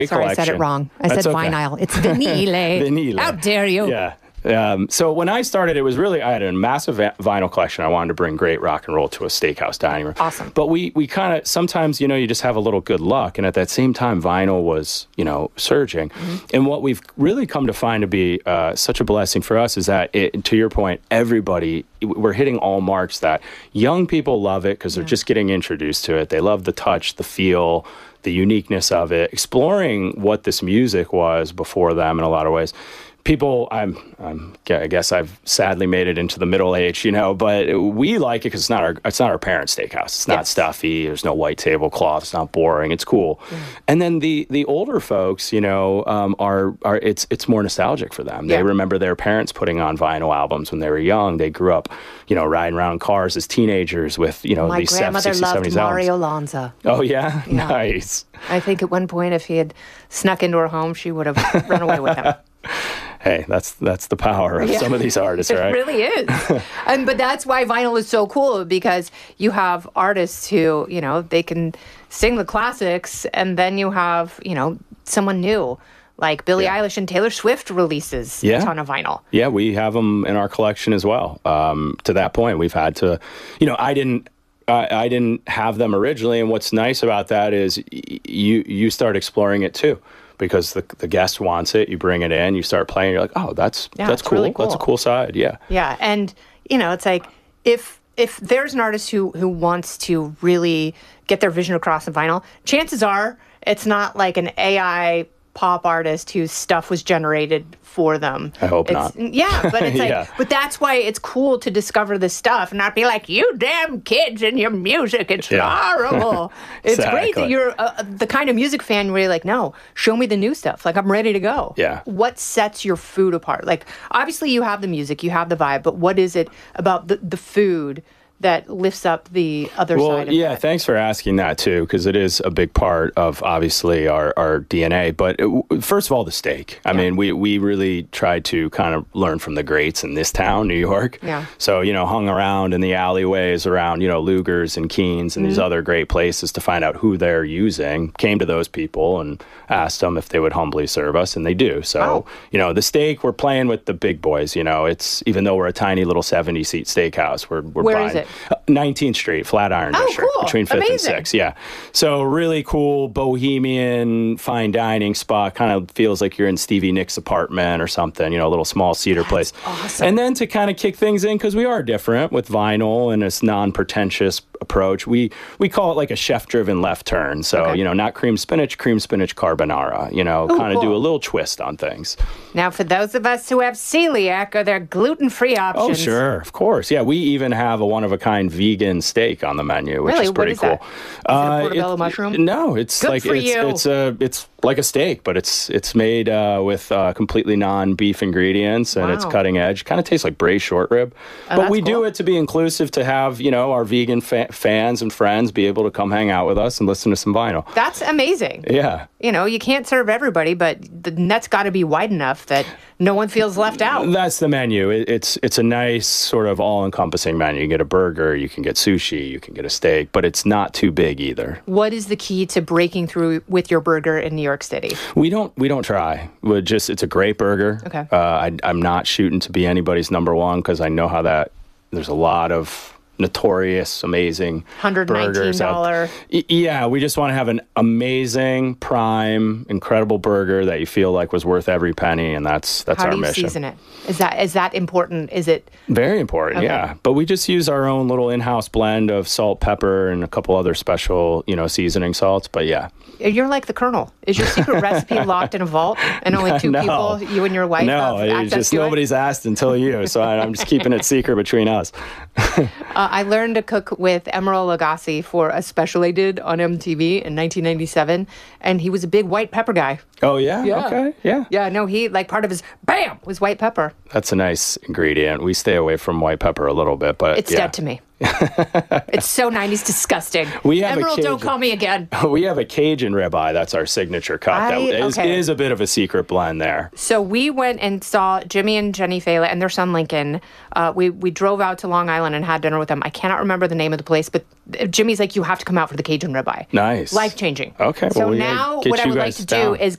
Sorry, I said it wrong. I said vinyl. It's vinile. Vinile. How dare you? Yeah. So when I started, it was really, I had a massive vinyl collection. I wanted to bring great rock and roll to a steakhouse dining room. Awesome. But we kind of, sometimes, you just have a little good luck. And at that same time, vinyl was, surging. Mm-hmm. And what we've really come to find to be such a blessing for us is that, to your point, we're hitting all marks that young people love it because they're just getting introduced to it. They love the touch, the feel, the uniqueness of it, exploring what this music was before them in a lot of ways. People, I guess I've sadly made it into the middle age, but we like it because it's not our parents' steakhouse. It's not stuffy. There's no white tablecloth. It's not boring. It's cool. And then the older folks, it's more nostalgic for them. They remember their parents putting on vinyl albums when they were young. They grew up, riding around in cars as teenagers with, these 60s, 70s albums. My grandmother loved Mario Lanza. Oh yeah? Nice. I think at one point, if he had snuck into her home, she would have run away with him. Hey, that's the power of some of these artists, right? It really is. But that's why vinyl is so cool, because you have artists who, they can sing the classics, and then you have, someone new. Like Billie Eilish and Taylor Swift releases a ton of vinyl. Yeah, we have them in our collection as well. To that point, we've had to, I didn't have them originally, and what's nice about that is you start exploring it too. Because the guest wants it, you bring it in, you start playing, you're like, oh, that's cool. Really cool. That's a cool side, yeah. Yeah, and, it's like, if there's an artist who wants to really get their vision across in vinyl, chances are it's not like an AI pop artist whose stuff was generated for them. I hope not. Yeah, but it's like, but that's why it's cool to discover this stuff and not be like, you damn kids and your music, it's horrible. It's great that you're the kind of music fan where you're like, no, show me the new stuff. Like, I'm ready to go. Yeah. What sets your food apart? Like, obviously you have the music, you have the vibe, but what is it about the food that lifts up the other side of that? Thanks for asking that too, because it is a big part of obviously our DNA. But first of all, the steak. I mean, we really tried to kind of learn from the greats in this town, New York. Yeah. So, hung around in the alleyways around, Luger's and Keen's and these other great places to find out who they're using. Came to those people and asked them if they would humbly serve us, and they do. So, the steak, we're playing with the big boys. It's, even though we're a tiny little 70-seat steakhouse, we're Where buying. Is it? 19th Street, Flatiron District, cool. between 5th and 6th. Yeah. So really cool, bohemian, fine dining spot. Kind of feels like you're in Stevie Nicks' apartment or something, a little small cedar place. Awesome. And then to kind of kick things in, because we are different with vinyl and this non-pretentious approach, we call it like a chef-driven left turn. So, not cream spinach carbonara, kind of do a little twist on things. Now, for those of us who have celiac, are there gluten-free options? Oh, sure. Of course. Yeah, we even have a one-of-a-kind vegan steak on the menu, which is pretty cool. That? Is it a portobello mushroom? No, it's it's like a steak, but it's made with completely non-beef ingredients, and it's cutting edge. Kind of tastes like braised short rib. But we do it to be inclusive, to have, our vegan fans and friends be able to come hang out with us and listen to some vinyl. That's amazing. Yeah. You can't serve everybody, but the net's got to be wide enough that no one feels left out. That's the menu. It's a nice sort of all-encompassing menu. You can get a burger, you can get sushi, you can get a steak, but it's not too big either. What is the key to breaking through with your burger in New York City? We don't try. It's a great burger. Okay. I'm not shooting to be anybody's number one, because I know how that there's a lot of notorious, amazing burgers out. Yeah, we just want to have an amazing, prime, incredible burger that you feel like was worth every penny, and that's our mission. How do you season it? Is that important? Is it very important? Okay. Yeah, but we just use our own little in-house blend of salt, pepper, and a couple other special, seasoning salts. But yeah, you're like the Colonel. Is your secret recipe locked in a vault, and only two people, you and your wife, have access to nobody's asked until you. So I'm just keeping it secret between us. I learned to cook with Emeril Lagasse for a special they did on MTV in 1997, and he was a big white pepper guy. Oh, yeah? Okay, yeah. Yeah, no, he, part of his BAM was white pepper. That's a nice ingredient. We stay away from white pepper a little bit, but it's dead to me. It's so 90s disgusting. We have Emerald, a don't Cajun- call me again. We have a Cajun ribeye. That's our signature cut. That is a bit of a secret blend there. So we went and saw Jimmy and Jenny Fela and their son Lincoln. We drove out to Long Island and had dinner with them. I cannot remember the name of the place, but Jimmy's like, you have to come out for the Cajun ribeye. Nice. Life changing. Okay. So well, now get what I you would like guys to down. do is